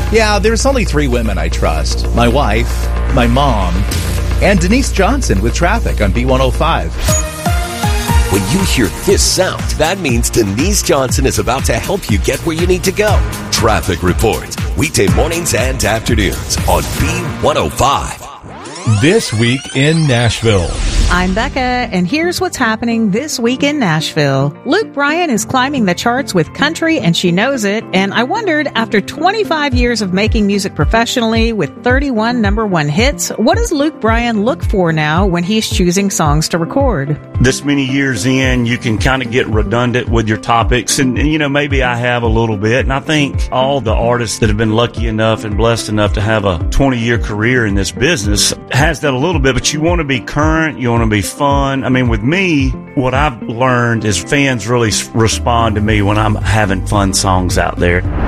Yeah, there's only 3 women I trust. My wife, my mom, and Denise Johnson with traffic on B105. When you hear this sound, that means Denise Johnson is about to help you get where you need to go. Traffic Report, weekday mornings and afternoons on B105. This week in Nashville. I'm Becca, and here's what's happening this week in Nashville. Luke Bryan is climbing the charts with country, and she knows it. And I wondered, after 25 years of making music professionally with 31 number 1 hits, what does Luke Bryan look for now when he's choosing songs to record? This many years in, you can kind of get redundant with your topics. And, maybe I have a little bit. And I think all the artists that have been lucky enough and blessed enough to have a 20-year career in this business has that a little bit. But you want to be current. You want to be fun. I mean, with me, what I've learned is fans really respond to me when I'm having fun songs out there.